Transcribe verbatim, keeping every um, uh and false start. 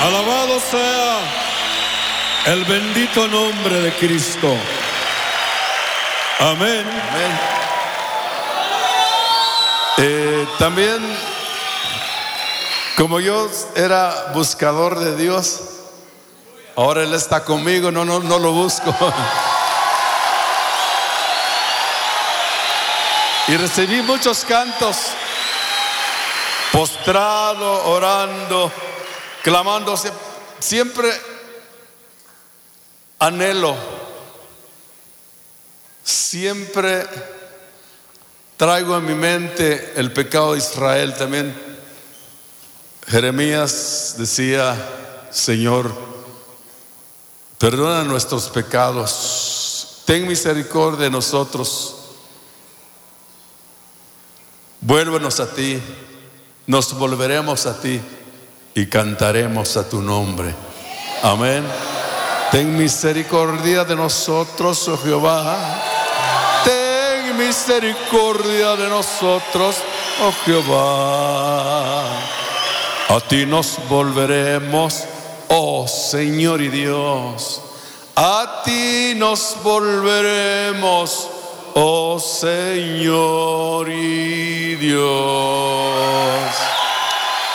Alabado sea el bendito nombre de Cristo. Amén. Amén. Eh, también, como yo era buscador de Dios, ahora Él está conmigo, no, no, no lo busco. Y recibí muchos cantos, postrado, orando, clamando. Siempre anhelo, siempre traigo en mi mente el pecado de Israel también. Jeremías decía: Señor, perdona nuestros pecados, ten misericordia de nosotros, vuélvenos a ti, nos volveremos a ti y cantaremos a tu nombre. Amén. Ten misericordia de nosotros, oh Jehová. Ten misericordia de nosotros, oh Jehová. A ti nos volveremos, oh Señor y Dios. A ti nos volveremos, oh Señor y Dios.